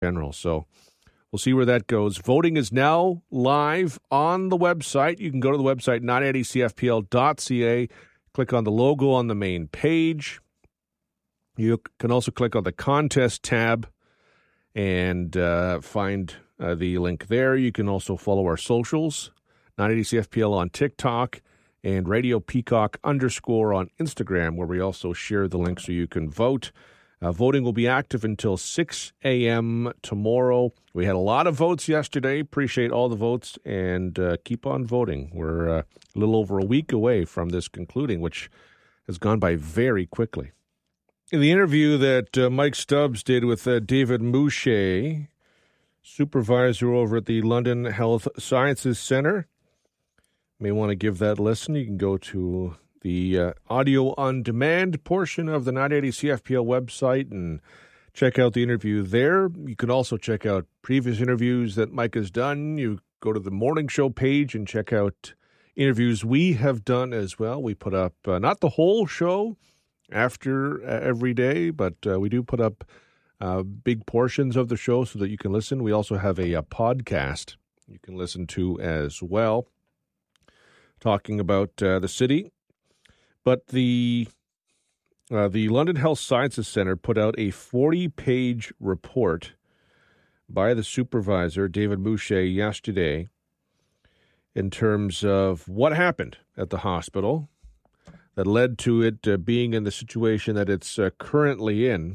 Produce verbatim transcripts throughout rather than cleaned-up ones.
general. So we'll see where that goes. Voting is now live on the website. You can go to the website, nine eighty C F P L dot C A, click on the logo on the main page. You can also click on the contest tab and uh, find uh, the link there. You can also follow our socials, nine eighty C F P L on TikTok and Radio Peacock underscore on Instagram, where we also share the link so you can vote. Uh, voting will be active until six a.m. tomorrow. We had a lot of votes yesterday. Appreciate all the votes, and uh, keep on voting. We're uh, a little over a week away from this concluding, which has gone by very quickly. In the interview that uh, Mike Stubbs did with uh, David Mouche, supervisor over at the London Health Sciences Centre, you may want to give that a listen. You can go to the uh, audio on demand portion of the nine eighty C F P L website and check out the interview there. You can also check out previous interviews that Mike has done. You go to the morning show page and check out interviews we have done as well. We put up uh, not the whole show after uh, every day, but uh, we do put up uh, big portions of the show so that you can listen. We also have a, a podcast you can listen to as well, talking about uh, the city. But the uh, the London Health Sciences Centre put out a forty-page report by the supervisor, David Mouche, yesterday in terms of what happened at the hospital that led to it uh, being in the situation that it's uh, currently in.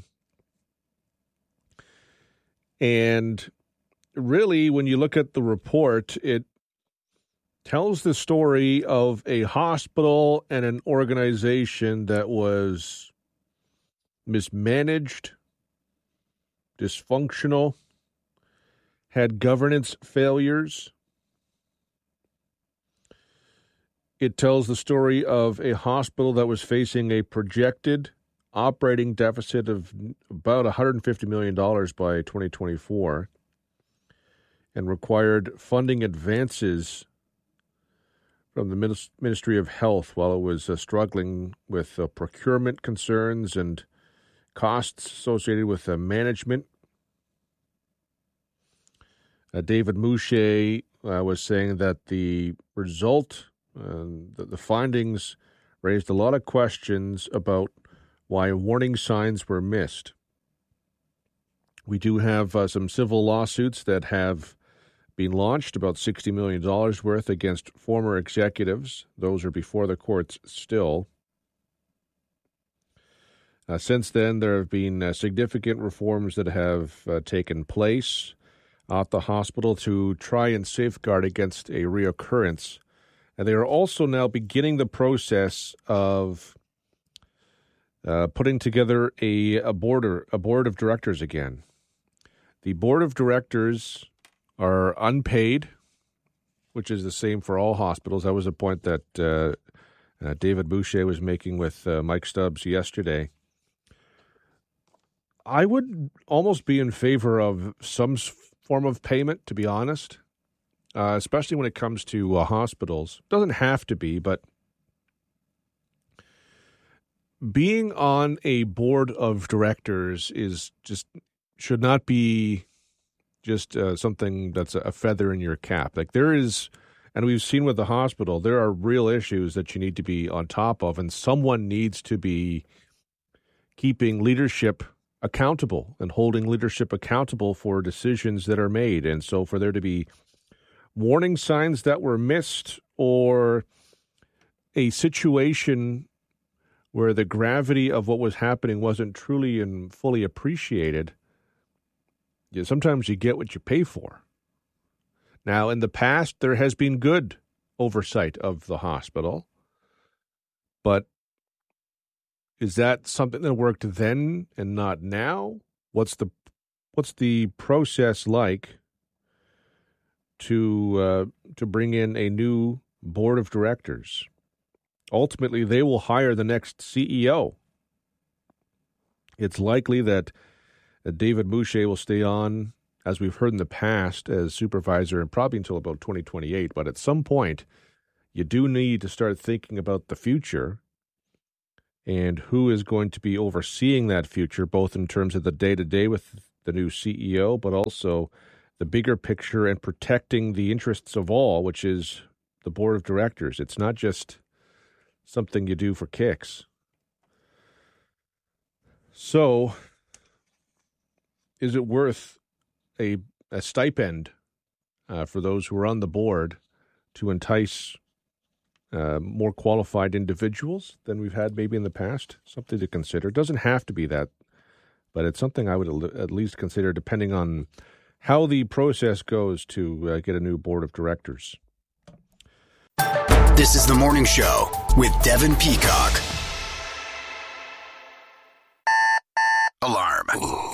And really, when you look at the report, it tells the story of a hospital and an organization that was mismanaged, dysfunctional, had governance failures. It tells the story of a hospital that was facing a projected operating deficit of about one hundred fifty million dollars by twenty twenty-four and required funding advances from the Ministry of Health while it was uh, struggling with uh, procurement concerns and costs associated with uh, management. Uh, David Mouche uh, was saying that the result Uh, the, the findings raised a lot of questions about why warning signs were missed. We do have uh, some civil lawsuits that have been launched, about sixty million dollars worth, against former executives. Those are before the courts still. Uh, since then, there have been uh, significant reforms that have uh, taken place at the hospital to try and safeguard against a reoccurrence. And they are also now beginning the process of uh, putting together a, a, board, a board of directors again. The board of directors are unpaid, which is the same for all hospitals. That was a point that uh, uh, David Mouche was making with uh, Mike Stubbs yesterday. I would almost be in favor of some form of payment, to be honest. Uh, especially when it comes to uh, hospitals. Doesn't have to be, but being on a board of directors is just should not be just uh, something that's a feather in your cap. Like there is, and we've seen with the hospital, there are real issues that you need to be on top of, and someone needs to be keeping leadership accountable and holding leadership accountable for decisions that are made. And so for there to be warning signs that were missed or a situation where the gravity of what was happening wasn't truly and fully appreciated, you know, sometimes you get what you pay for. Now, in the past, there has been good oversight of the hospital, but is that something that worked then and not now? What's the what's the process like to uh, to bring in a new board of directors? Ultimately, they will hire the next C E O. It's likely that uh, David Mouche will stay on, as we've heard in the past, as supervisor and probably until about twenty twenty-eight. But at some point, you do need to start thinking about the future and who is going to be overseeing that future, both in terms of the day-to-day with the new C E O, but also the bigger picture and protecting the interests of all, which is the board of directors. It's not just something you do for kicks. So, is it worth a, a stipend uh, for those who are on the board to entice uh, more qualified individuals than we've had maybe in the past? Something to consider. It doesn't have to be that, but it's something I would at least consider depending on how the process goes to uh, get a new board of directors. This is The Morning Show with Devin Peacock. Alarm.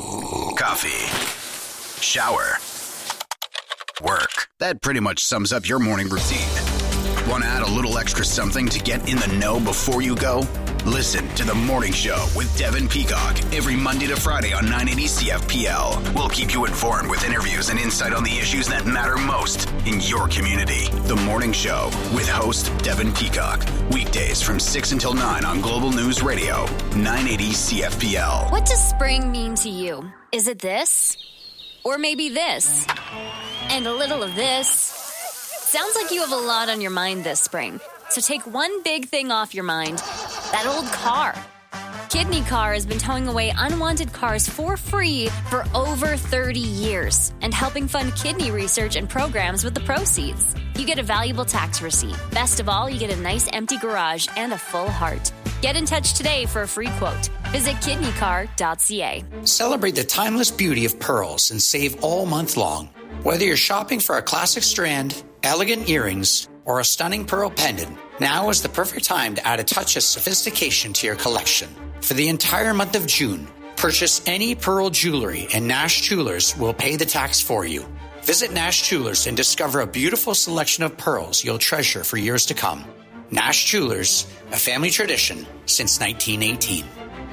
Coffee. Shower. Work. That pretty much sums up your morning routine. Want to add a little extra something to get in the know before you go? Listen to The Morning Show with Devin Peacock every Monday to Friday on nine eighty C F P L. We'll keep you informed with interviews and insight on the issues that matter most in your community. The Morning Show with host Devin Peacock. Weekdays from six until nine on Global News Radio, nine eighty C F P L. What does spring mean to you? Is it this? Or maybe this? And a little of this? Sounds like you have a lot on your mind this spring. So take one big thing off your mind. That old car. Kidney Car has been towing away unwanted cars for free for over thirty years and helping fund kidney research and programs with the proceeds. You get a valuable tax receipt. Best of all, you get a nice empty garage and a full heart. Get in touch today for a free quote. Visit kidney car dot c a. Celebrate the timeless beauty of pearls and save all month long. Whether you're shopping for a classic strand, elegant earrings, or a stunning pearl pendant, now is the perfect time to add a touch of sophistication to your collection. For the entire month of June, purchase any pearl jewelry and Nash Jewelers will pay the tax for you. Visit Nash Jewelers and discover a beautiful selection of pearls you'll treasure for years to come. Nash Jewelers, a family tradition since nineteen eighteen.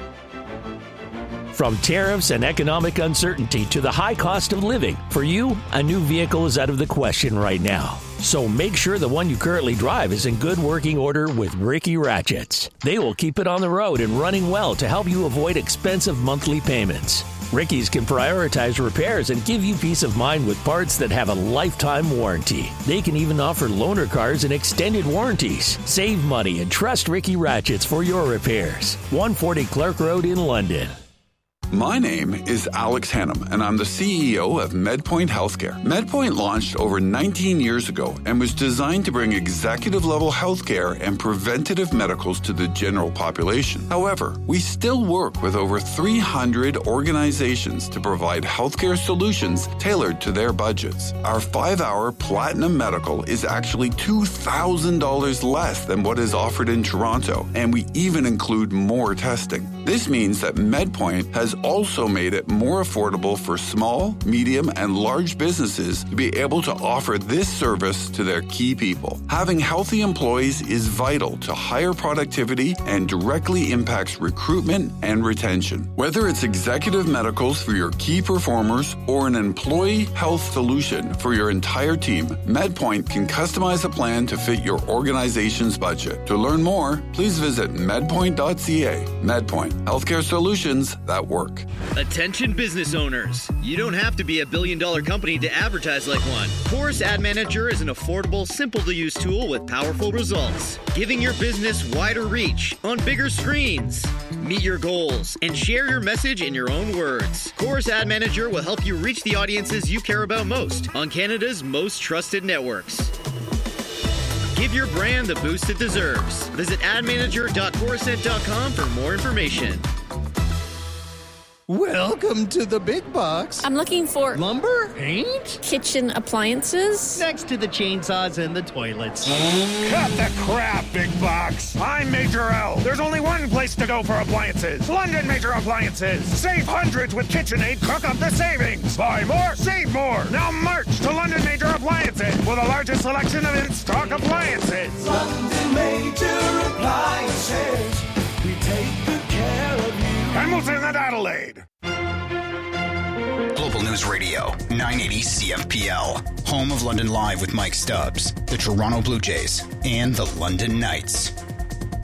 From tariffs and economic uncertainty to the high cost of living, for you, a new vehicle is out of the question right now. So make sure the one you currently drive is in good working order with Ricky Ratchets. They will keep it on the road and running well to help you avoid expensive monthly payments. Ricky's can prioritize repairs and give you peace of mind with parts that have a lifetime warranty. They can even offer loaner cars and extended warranties. Save money and trust Ricky Ratchets for your repairs. one forty Clark Road in London. My name is Alex Hannum, and I'm the C E O of MedPoint Healthcare. MedPoint launched over nineteen years ago and was designed to bring executive-level healthcare and preventative medicals to the general population. However, we still work with over three hundred organizations to provide healthcare solutions tailored to their budgets. Our five-hour Platinum Medical is actually two thousand dollars less than what is offered in Toronto, and we even include more testing. This means that MedPoint has also made it more affordable for small, medium, and large businesses to be able to offer this service to their key people. Having healthy employees is vital to higher productivity and directly impacts recruitment and retention. Whether it's executive medicals for your key performers or an employee health solution for your entire team, MedPoint can customize a plan to fit your organization's budget. To learn more, please visit medpoint dot c a. MedPoint, healthcare solutions that work. Attention business owners. You don't have to be a billion dollar company to advertise like one. Chorus Ad Manager is an affordable, simple to use tool with powerful results, giving your business wider reach on bigger screens. Meet your goals and share your message in your own words. Chorus Ad Manager will help you reach the audiences you care about most on Canada's most trusted networks. Give your brand the boost it deserves. Visit ad manager dot chorused dot com for more information. Welcome to the big box. I'm looking for lumber, paint, kitchen appliances. next to the chainsaws and the toilets. Cut the crap, big box. I'm Major L. There's only one place to go for appliances. London Major Appliances. Save hundreds with KitchenAid. Cook up the savings. Buy more, save more. Now march to London Major Appliances with the largest selection of in-stock appliances. London Major Appliances. We take good care of you. Hamilton and Adelaide. Global News Radio, nine eighty C F P L. Home of London Live with Mike Stubbs, the Toronto Blue Jays, and the London Knights.